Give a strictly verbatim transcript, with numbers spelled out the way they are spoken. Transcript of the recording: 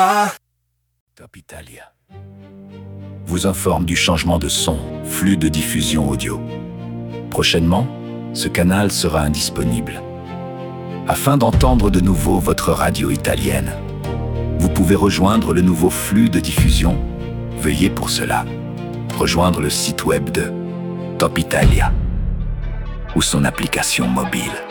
Ma Top Italia vous informe du changement de son, flux de diffusion audio. Prochainement, ce canal sera indisponible. Afin d'entendre de nouveau votre radio italienne, vous pouvez rejoindre le nouveau flux de diffusion. Veuillez pour cela rejoindre le site web de Top Italia ou son application mobile.